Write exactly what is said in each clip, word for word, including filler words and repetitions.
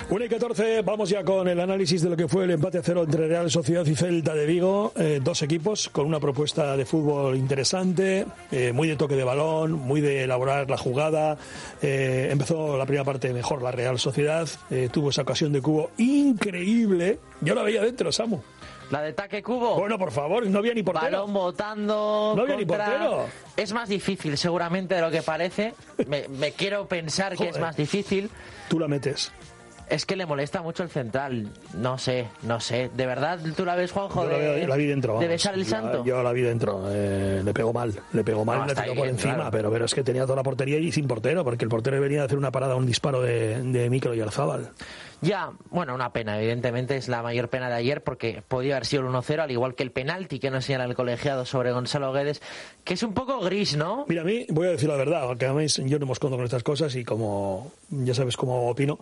una y catorce, vamos ya con el análisis de lo que fue el empate a cero entre Real Sociedad y Celta de Vigo. Eh, dos equipos con una propuesta de fútbol interesante, eh, muy de toque de balón, muy de elaborar la jugada. Eh, empezó la primera parte mejor la Real Sociedad, eh, tuvo esa ocasión de cubo increíble. Yo la veía dentro, Samu. La de Taque Cubo. Bueno, por favor, no había ni portero. Balón botando. No había contra... ni portero. Es más difícil, seguramente, de lo que parece. Me, me quiero pensar que Joder. es más difícil. Tú la metes. Es que le molesta mucho el central. No sé, no sé. ¿De verdad tú la ves, Juanjo? Yo la, de, veo, la vi dentro. Vamos. ¿De besar el santo? La, yo la vi dentro. Eh, le pegó mal. Le pegó mal, no, le tiró por encima. Claro. Pero, pero es que tenía toda la portería y sin portero, porque el portero venía a hacer una parada, un disparo de, de Micro y Arzábal. Ya, bueno, una pena, evidentemente es la mayor pena de ayer porque podía haber sido el uno cero, al igual que el penalti que nos señala el colegiado sobre Gonzalo Guedes, que es un poco gris, ¿no? Mira, a mí, voy a decir la verdad, aunque además yo no me escondo con estas cosas y como ya sabes cómo opino,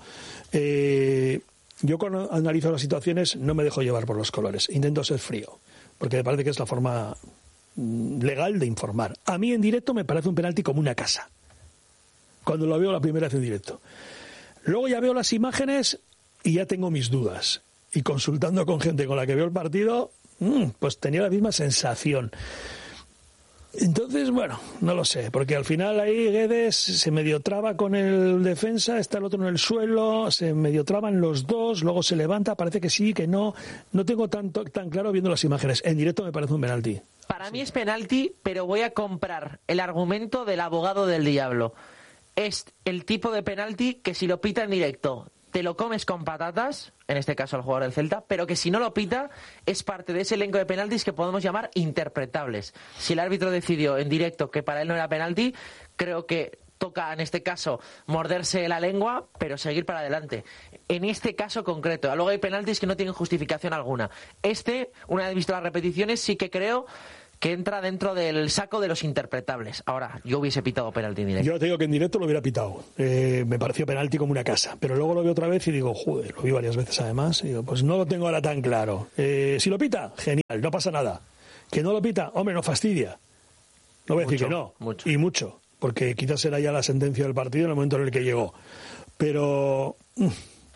eh, yo cuando analizo las situaciones no me dejo llevar por los colores, intento ser frío, porque me parece que es la forma legal de informar. A mí en directo me parece un penalti como una casa, cuando lo veo la primera vez en directo. Luego ya veo las imágenes y ya tengo mis dudas. Y consultando con gente con la que veo el partido, mmm, pues tenía la misma sensación. Entonces, bueno, no lo sé, porque al final ahí Guedes se medio traba con el defensa, está el otro en el suelo, se medio traban los dos, luego se levanta, parece que sí, que no. No tengo tanto, tan claro viendo las imágenes. En directo me parece un penalti. Para mí es penalti, pero voy a comprar el argumento del abogado del diablo. Es el tipo de penalti que si lo pita en directo te lo comes con patatas, en este caso al jugador del Celta, pero que si no lo pita es parte de ese elenco de penaltis que podemos llamar interpretables. Si el árbitro decidió en directo que para él no era penalti, creo que toca en este caso morderse la lengua, pero seguir para adelante. En este caso concreto, luego hay penaltis que no tienen justificación alguna. Este, una vez visto las repeticiones, sí que creo que entra dentro del saco de los interpretables. Ahora, yo hubiese pitado penalti en directo. Yo te digo que en directo lo hubiera pitado. Eh, me pareció penalti como una casa. Pero luego lo veo otra vez y digo, joder, lo vi varias veces además. Y digo, pues no lo tengo ahora tan claro. Eh, si lo pita, genial, no pasa nada. Que no lo pita, hombre, no fastidia. No voy a mucho, decir que no. Mucho. Y mucho. Porque quizás era ya la sentencia del partido en el momento en el que llegó. Pero Mmm,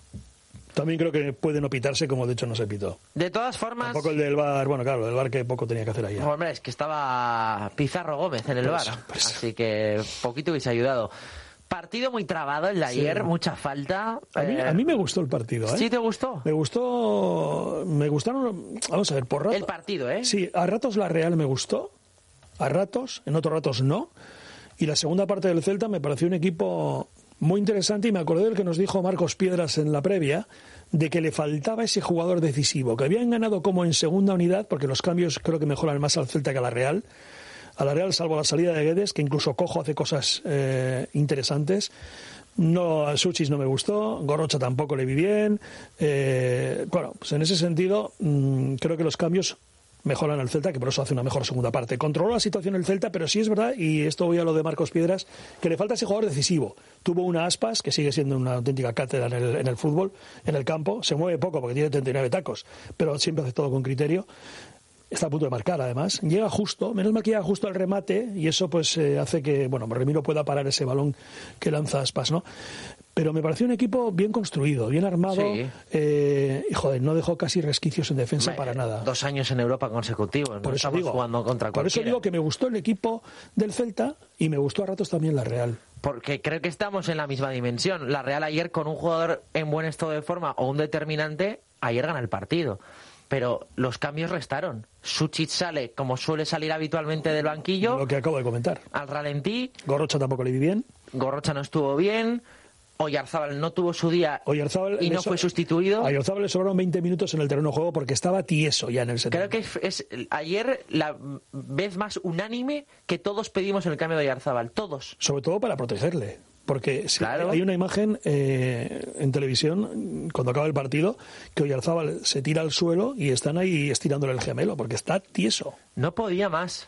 también creo que puede no pitarse, como de hecho no se pitó. De todas formas... Tampoco el del V A R, bueno, claro, el V A R que poco tenía que hacer ayer. Hombre, es que estaba Pizarro Gómez en el por V A R, eso, por eso. Así que poquito hubiese ayudado. Partido muy trabado el de ayer, sí. Mucha falta. A mí, eh... a mí me gustó el partido, ¿eh? ¿Sí te gustó? Me gustó, me gustaron, vamos a ver, por ratos... El partido, ¿eh? Sí, a ratos la Real me gustó, a ratos, en otros ratos no. Y la segunda parte del Celta me pareció un equipo muy interesante y me acordé del que nos dijo Marcos Piedras en la previa, de que le faltaba ese jugador decisivo, que habían ganado como en segunda unidad, porque los cambios creo que mejoran más al Celta que a la Real. A la Real, salvo la salida de Guedes, que incluso Cojo hace cosas eh, interesantes. No, a Suchis no me gustó, Gorrocha tampoco le vi bien. Eh, bueno, pues en ese sentido, mmm, creo que los cambios mejoran al Celta, que por eso hace una mejor segunda parte. Controló la situación el Celta, pero sí es verdad, y esto voy a lo de Marcos Piedras, que le falta ese jugador decisivo. Tuvo una Aspas, que sigue siendo una auténtica cátedra en el, en el fútbol, en el campo. Se mueve poco porque tiene treinta y nueve tacos, pero siempre hace todo con criterio. Está a punto de marcar, además. Llega justo, menos mal que llega justo al remate, y eso pues eh, hace que, bueno, Remiro pueda parar ese balón que lanza Aspas, ¿no? Pero me pareció un equipo bien construido, bien armado, sí. eh, y joder, no dejó casi resquicios en defensa. Me, para nada. Dos años en Europa consecutivos, por no eso estamos digo, jugando contra por eso digo que me gustó el equipo del Celta y me gustó a ratos también la Real. Porque creo que estamos en la misma dimensión. La Real ayer con un jugador en buen estado de forma o un determinante, ayer gana el partido. Pero los cambios restaron. Suchit sale, como suele salir habitualmente del banquillo. Lo que acabo de comentar. Al ralentí. Gorrocha tampoco le vi bien. Gorrocha no estuvo bien. Oyarzábal no tuvo su día Oyarzábal y no so- fue sustituido. A Oyarzábal le sobraron veinte minutos en el terreno de juego porque estaba tieso ya en el setenta. Creo que es, es ayer la vez más unánime que todos pedimos en el cambio de Oyarzábal. Todos. Sobre todo para protegerle. Porque claro. Hay una imagen eh, en televisión, cuando acaba el partido, que Oyarzábal se tira al suelo y están ahí estirándole el gemelo, porque está tieso. No podía más.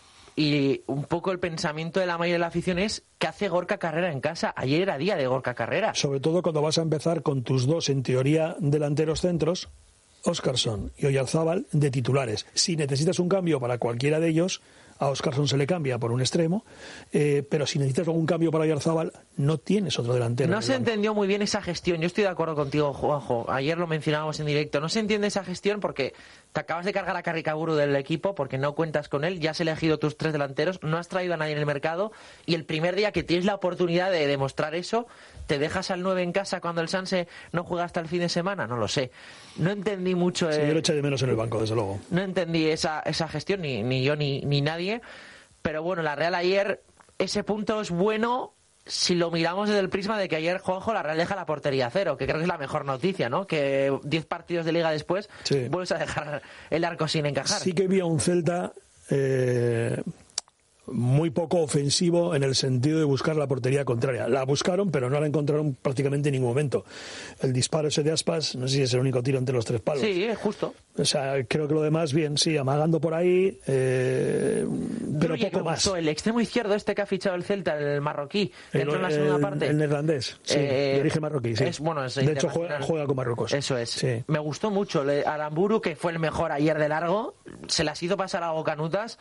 Y un poco el pensamiento de la mayoría de la afición es ¿qué hace Gorka Carrera en casa? Ayer era día de Gorka Carrera. Sobre todo cuando vas a empezar con tus dos, en teoría, delanteros centros, Óscarson y Oyarzábal, de titulares. Si necesitas un cambio para cualquiera de ellos, a Óscarson se le cambia por un extremo, eh, pero si necesitas algún cambio para Oyarzábal, no tienes otro delantero. No se entendió muy bien esa gestión. Yo estoy de acuerdo contigo, Juanjo. Ayer lo mencionábamos en directo. No se entiende esa gestión porque te acabas de cargar a Carricaburu del equipo porque no cuentas con él. Ya has elegido tus tres delanteros, no has traído a nadie en el mercado y el primer día que tienes la oportunidad de demostrar eso, ¿te dejas al nueve en casa cuando el Sanse no juega hasta el fin de semana? No lo sé. No entendí mucho... Eh... Sí, yo lo eché de menos en el banco, desde luego. No entendí esa, esa gestión, ni, ni yo ni, ni nadie. Pero bueno, la Real ayer, ese punto es bueno si lo miramos desde el prisma de que ayer, Juanjo, la Real deja la portería a cero, que creo que es la mejor noticia, ¿no? Que diez partidos de Liga después sí. vuelves a dejar el arco sin encajar. Sí que vi a un Celta... Eh... muy poco ofensivo en el sentido de buscar la portería contraria. La buscaron, pero no la encontraron prácticamente en ningún momento. El disparo ese de Aspas, no sé si es el único tiro entre los tres palos. Sí, es justo. O sea, creo que lo demás, bien, sí, amagando por ahí, eh, pero Oye, poco me más. Gustó el extremo izquierdo este que ha fichado el Celta, el marroquí, que el, entró en la segunda el, parte. El neerlandés, sí, eh, de origen marroquí, sí. Es, bueno, es de hecho, juega, juega con Marruecos. Eso es. Sí. Me gustó mucho. Aramburu, que fue el mejor ayer de largo, se las hizo pasar a Bocanutas.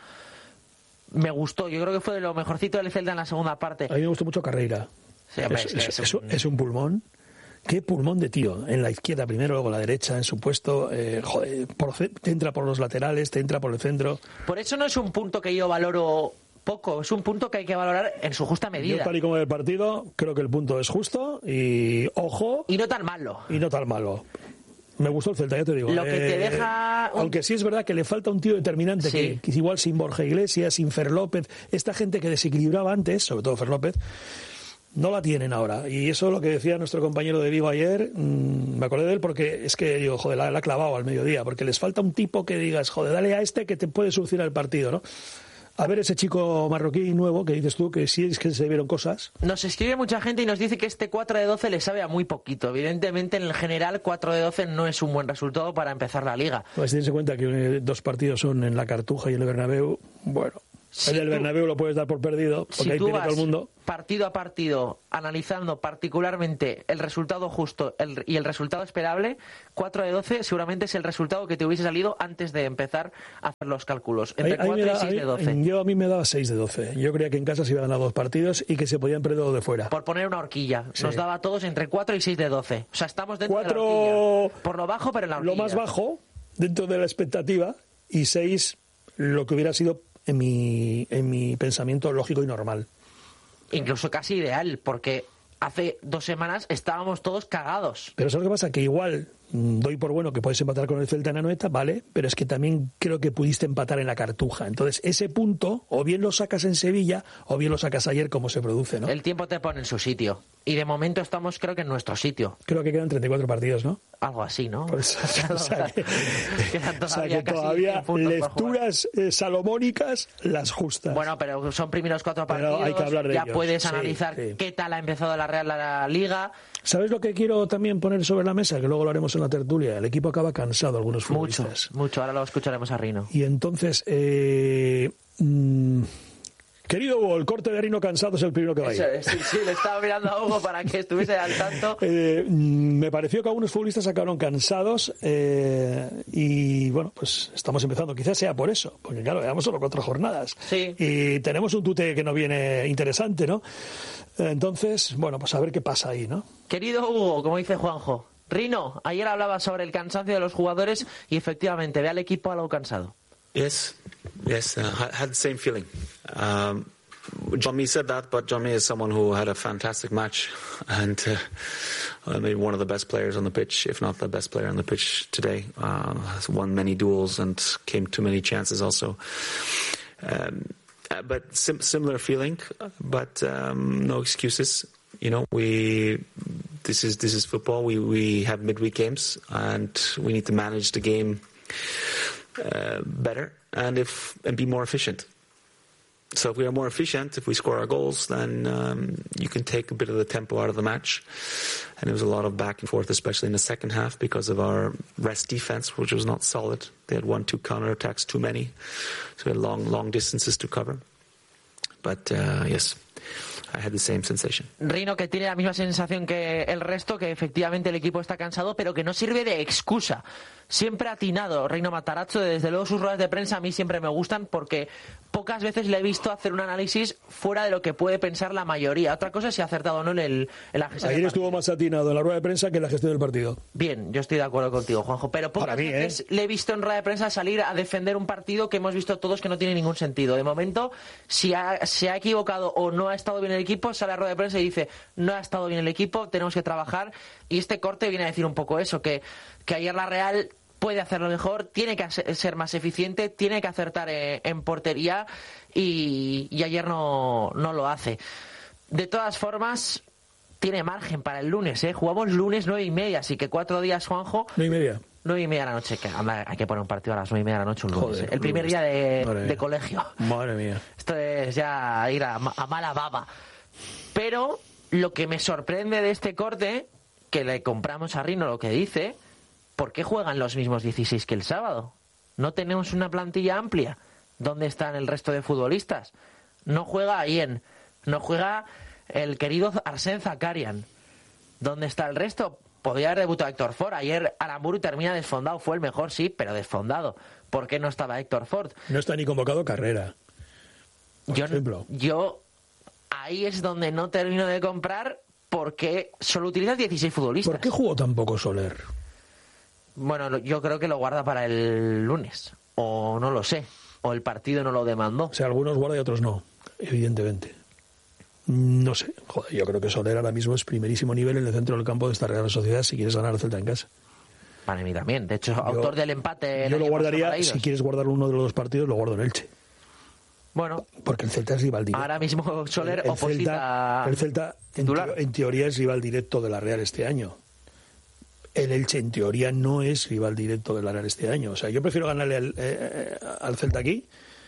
Me gustó, yo creo que fue de lo mejorcito del Celta en la segunda parte. A mí me gustó mucho Carreira. Sí, es, es, es, es, un... es un pulmón. Qué pulmón de tío. En la izquierda primero, luego la derecha, en su puesto. Eh, joder, por, te entra por los laterales, te entra por el centro. Por eso no es un punto que yo valoro poco, es un punto que hay que valorar en su justa medida. Yo, tal y como el partido, creo que el punto es justo y ojo. Y no tan malo. Y no tan malo. Me gustó el Celta, ya te digo. Lo que te eh, deja... Un... Aunque sí es verdad que le falta un tío determinante, sí. que, que igual sin Borja Iglesias, sin Fer López, esta gente que desequilibraba antes, sobre todo Fer López, no la tienen ahora. Y eso es lo que decía nuestro compañero de Vigo ayer, mmm, me acordé de él porque es que, digo, joder, la, la ha clavado al mediodía, porque les falta un tipo que digas, joder, dale a este que te puede solucionar el partido, ¿no? A ver ese chico marroquí nuevo que dices tú, que sí es que se vieron cosas. Nos escribe mucha gente y nos dice que este cuatro de doce le sabe a muy poquito. Evidentemente, en el general, cuatro de doce no es un buen resultado para empezar la Liga. Pues tienes en cuenta que dos partidos son en la Cartuja y en el Bernabéu. Bueno, si el del Bernabéu lo puedes dar por perdido, porque si ahí tiene todo el mundo. Partido a partido, analizando particularmente el resultado justo el, y el resultado esperable, cuatro de doce seguramente es el resultado que te hubiese salido antes de empezar a hacer los cálculos. Entre ahí, cuatro ahí y seis de doce. Yo a mí me daba seis de doce. Yo creía que en casa se iban a ganar dos partidos y que se podían perder dos de fuera. Por poner una horquilla. Sí. Nos daba a todos entre cuatro y seis de doce. O sea, estamos dentro cuatro, de la horquilla. Por lo bajo, pero en la horquilla. Lo más bajo, dentro de la expectativa, y seis lo que hubiera sido en mi, en mi pensamiento lógico y normal. Incluso casi ideal, porque hace dos semanas estábamos todos cagados. Pero ¿sabes lo que pasa? Que igual doy por bueno que puedes empatar con el Celta en Anoeta, vale, pero es que también creo que pudiste empatar en la Cartuja. Entonces, ese punto, o bien lo sacas en Sevilla, o bien lo sacas ayer, como se produce, ¿no? El tiempo te pone en su sitio. Y de momento estamos, creo que en nuestro sitio. Creo que quedan treinta y cuatro partidos, ¿no? Algo así, ¿no? Pues, o sea que, quedan todavía, o sea que todavía lecturas eh, salomónicas las justas. Bueno, pero son primeros cuatro partidos. Pero hay que hablar de ya ellos. puedes sí, analizar sí. qué tal ha empezado la Real la Liga. ¿Sabes lo que quiero también poner sobre la mesa? Que luego lo haremos en la tertulia. El equipo acaba cansado, algunos futbolistas. Mucho, mucho. Ahora lo escucharemos a Rino. Y entonces, eh, mmm, querido Hugo, el corte de Rino cansado es el primero que va a ir. Sí, sí, le estaba mirando a Hugo para que estuviese al tanto. Eh, me pareció que algunos futbolistas acabaron cansados eh, y bueno, pues estamos empezando. Quizás sea por eso, porque claro, llevamos solo cuatro jornadas. Sí. Y tenemos un tute que no viene interesante, ¿no? Entonces, bueno, pues a ver qué pasa ahí, ¿no? Querido Hugo, como dice Juanjo, Rino, ayer hablaba sobre el cansancio de los jugadores y efectivamente ve al equipo algo cansado. Yes, yes, uh, I had the same feeling. Um, John Mee said that, but John Mee is someone who had a fantastic match and uh, maybe one of the best players on the pitch, if not the best player on the pitch today. Uh, has won many duels and came to many chances also. Um, but sim- similar feeling, but um, no excuses. You know, we this is this is football. We we have midweek games, and we need to manage the game uh, better and if and be more efficient. So if we are more efficient, if we score our goals, then um, you can take a bit of the tempo out of the match. And it was a lot of back and forth, especially in the second half, because of our rest defense, which was not solid. They had one, two counter-attacks, too many. So we had long, long distances to cover. But, uh, yes, I had the same sensation. Rino, que tiene la misma sensación que el resto, que efectivamente el equipo está cansado, pero que no sirve de excusa. Siempre atinado Rino Matarazzo, desde luego sus ruedas de prensa a mí siempre me gustan porque pocas veces le he visto hacer un análisis fuera de lo que puede pensar la mayoría. Otra cosa es si ha acertado o no en, el, en la gestión. Ayer estuvo más atinado en la rueda de prensa que en la gestión del partido. Bien, yo estoy de acuerdo contigo, Juanjo, pero pocas mí, veces ¿eh? le he visto en rueda de prensa salir a defender un partido que hemos visto todos que no tiene ningún sentido. De momento, si ha, se ha equivocado o no ha estado bien el equipo, sale a rueda de prensa y dice, no ha estado bien el equipo, tenemos que trabajar. Y este corte viene a decir un poco eso, que, que ayer la Real puede hacerlo mejor, tiene que ser más eficiente, tiene que acertar en, en portería y, y ayer no, no lo hace. De todas formas, tiene margen para el lunes, ¿eh? Jugamos lunes nueve y media, así que cuatro días, Juanjo. Nueve y media. Nueve y media de la noche, que anda, hay que poner un partido a las nueve y media de la noche un lunes. Joder, ¿eh? El primer lunes. día de, Madre de mía. colegio. Madre mía. Esto es ya ir a, a mala baba. Pero lo que me sorprende de este corte, que le compramos a Rino lo que dice, ¿por qué juegan los mismos dieciséis que el sábado? No tenemos una plantilla amplia. ¿Dónde están el resto de futbolistas? No juega Ayen, no juega el querido Arsène Zakarian. ¿Dónde está el resto? Podría haber debutado Héctor Ford. Ayer Aramburu termina desfondado. Fue el mejor, sí, pero desfondado. ¿Por qué no estaba Héctor Ford? No está ni convocado Carrera, por yo, ejemplo. Yo ahí es donde no termino de comprar porque solo utilizas dieciséis futbolistas. ¿Por qué jugó tan poco Soler? Bueno, yo creo que lo guarda para el lunes. O no lo sé. O el partido no lo demandó. O sea, algunos guarda y otros no, evidentemente. No sé, joder, yo creo que Soler ahora mismo es primerísimo nivel en el centro del campo de esta Real Sociedad si quieres ganar el Celta en casa. Para mí también. De hecho, Yo- autor del empate. el Yo lo año guardaría, pasado para si quieres guardar uno de los dos partidos, lo guardo en Elche. Bueno, Porque el Celta es rival directo. ahora mismo Soler el, el oposita. Celta, el Celta en, titular. teo- en teoría es rival directo de la Real este año. El Elche en teoría no es rival directo de la Real este año. O sea, yo prefiero ganarle al, eh, al Celta aquí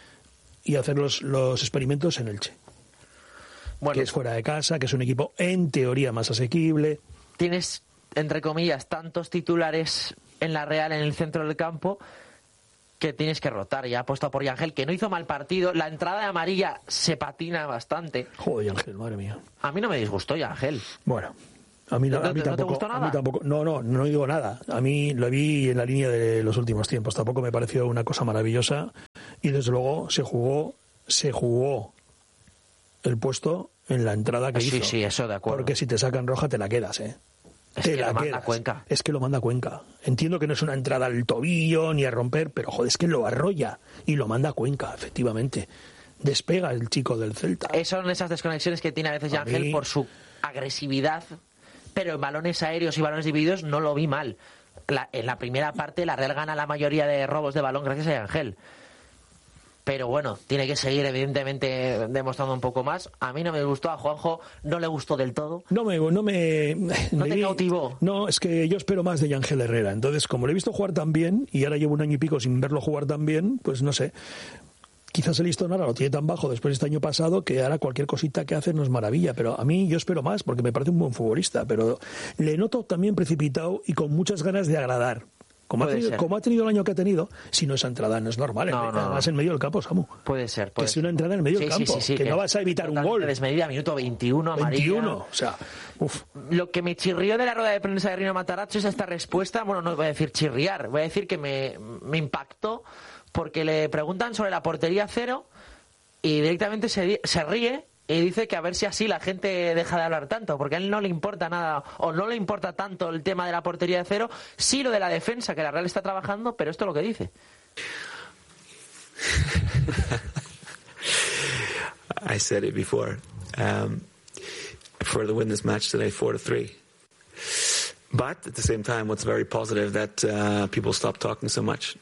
y hacer los, los experimentos en Elche. Bueno, Que es fuera de casa, que es un equipo en teoría más asequible. tienes, entre comillas, tantos titulares en la Real en el centro del campo que tienes que rotar. Ya ha puesto por Yangel, que no hizo mal partido. La entrada de amarilla se patina bastante. Joder, Ángel, madre mía. A mí no me disgustó Yangel. Bueno, a mí, no, ¿No a mí te- no te tampoco. gustó A nada? mí tampoco. No, no, no digo nada. A mí lo vi en la línea de los últimos tiempos. Tampoco me pareció una cosa maravillosa. Y desde luego se jugó, se jugó el puesto en la entrada que Sí, hizo. sí, eso de acuerdo. Porque si te sacan roja te la quedas, ¿eh? Es Te que la lo manda quedas. Cuenca. Es que lo manda Cuenca. Entiendo que no es una entrada al tobillo ni a romper, pero joder, es que lo arrolla y lo manda Cuenca, efectivamente. Despega el chico del Celta. Eh, Son esas desconexiones que tiene a veces A Yangel mí- por su agresividad, pero en balones aéreos y balones divididos no lo vi mal. La- en la primera parte la Real gana la mayoría de robos de balón gracias a Yangel. Pero bueno, tiene que seguir evidentemente demostrando un poco más. A mí no me gustó, a Juanjo no le gustó del todo. No me, no me, ¿No me te vi- cautivó? No, es que yo espero más de Yangel Herrera. Entonces, como le he visto jugar tan bien y ahora llevo un año y pico sin verlo jugar tan bien, pues no sé. Quizás el listón ahora lo tiene tan bajo después de este año pasado que ahora cualquier cosita que hace no es maravilla. Pero a mí yo espero más porque me parece un buen futbolista. Pero le noto también precipitado y con muchas ganas de agradar. Como ha, Puede tenido, ser. como ha tenido el año que ha tenido, si no esa entrada no es normal. No, en- no, además no. en medio del campo, Samu. Puede ser. Que Puede es una ser. entrada en el medio Sí, del sí, campo. sí, sí, que no vas a evitar un totalmente gol. Desmedida, minuto veintiuno, amarilla. veintiuno. O sea, uf. Lo que me chirrió de la rueda de prensa de Rino Matarazzo es esta respuesta. Bueno, no voy a decir chirriar, voy a decir que me, me impactó porque le preguntan sobre la portería cero y directamente se, di- se ríe y dice que a ver si así la gente deja de hablar tanto, porque a él no le importa nada o no le importa tanto el tema de la portería de cero, sí lo de la defensa, que la Real está trabajando, pero esto es lo que dice. I said it before. Um, I prefer to win this match today four to three. But at the same time, what's very positive that uh, people stop talking so much.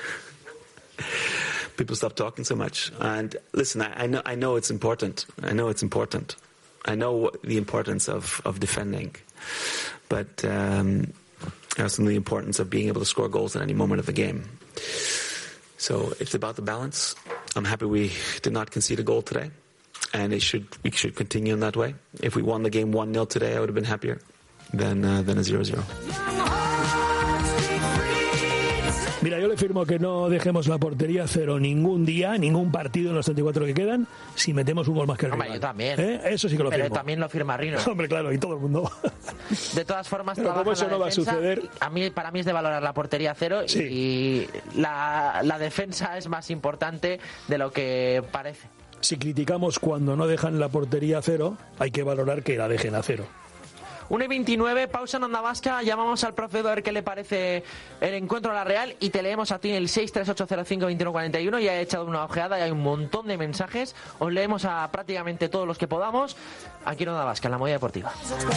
People stop talking so much. And listen, I, I know I know it's important. I know it's important. I know what, the importance of, of defending. But um, also the importance of being able to score goals at any moment of the game. So it's about the balance. I'm happy we did not concede a goal today. And it should we should continue in that way. If we won the game one nil today, I would have been happier than uh, than a zero zero. Mira, yo le firmo que no dejemos la portería cero ningún día, ningún partido en los treinta y cuatro que quedan, si metemos un gol más que el Hombre, rival. yo también. ¿Eh? Eso sí que lo Pero firmo. también lo firma Rino. Hombre, claro, y todo el mundo. De todas formas, pero como eso la no va a defensa, suceder... A mí, para mí es de valorar la portería cero Sí. y la, la defensa es más importante de lo que parece. Si criticamos cuando no dejan la portería cero, hay que valorar que la dejen a cero. uno y veintinueve, pausa en Onda Vasca, llamamos al profe a ver qué le parece el encuentro a la Real y te leemos a ti en el seis tres ocho cero cinco dos uno cuatro uno. Ya he echado una ojeada y hay un montón de mensajes, os leemos a prácticamente todos los que podamos aquí en Onda Vasca, en la Movida Deportiva.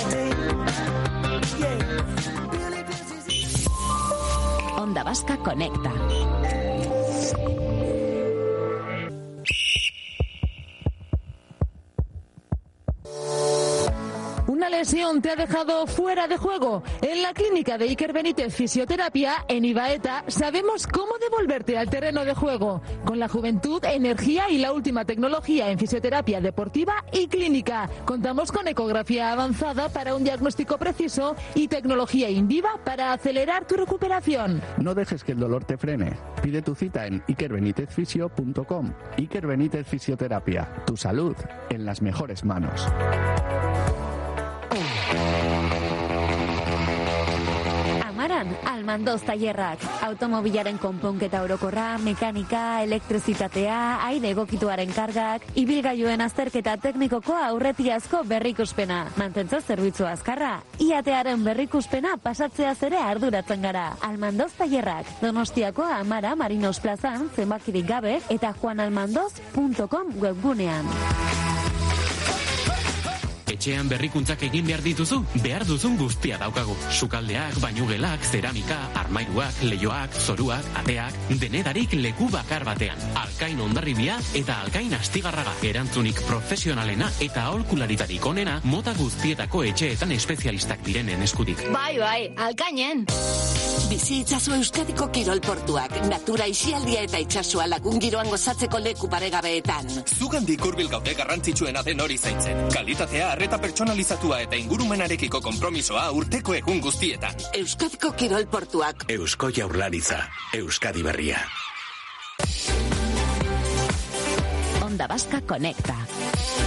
Onda Vasca conecta. ¿Una lesión te ha dejado fuera de juego? En la clínica de Iker Benítez Fisioterapia, en Ibaeta, sabemos cómo devolverte al terreno de juego. Con la juventud, energía y la última tecnología en fisioterapia deportiva y clínica. Contamos con ecografía avanzada para un diagnóstico preciso y tecnología Indiva para acelerar tu recuperación. No dejes que el dolor te frene. Pide tu cita en iker benitez fisio punto com. Iker Benítez Fisioterapia. Tu salud en las mejores manos. Amaran, Almandoz tailerrak. Automobilaren konponketa orokorra, mekanika, elektrizitatea, aire egokituaren kargak, ibilgailuen azterketa teknikoko aurretiazko berrikuspena. Mantentza zerbitzu azkarra, iatearen berrikuspena pasatzeaz ere arduratzen gara. Almandoz tailerrak. Donostiako Amara Marinos Plazan, zenbakirik gabe, eta juanalmandoz punto com webgunean. Etxean berrikuntzak egin behar dituzu, behar duzun guztia daukagu. Sukaldeak, bainugelak, zeramika, armairuak, leioak, zoruak, ateak, denedarik leku bakar batean. Alkain Hondarribia eta Alkain Astigarraga. Erantzunik profesionalena eta aholkularitarik onena mota guztietako etxeetan espezialistak direnen eskutik. Bai, bai, Alkainen. Bizi itzazu Euskadiko kirolportuak, natura isialdia eta itxasua lagun giroan gozatzeko leku paregabeetan. Zugandik hurbil gaude garrantzitsuena den hori zaintzen. Kalitatea, arreta pertsonalizatua eta ingurumenarekiko konpromisoa urteko egun guztietan. Euskadiko kirolportuak. Eusko Jaurlaritza, Euskadi Berria. Onda Vasca conecta.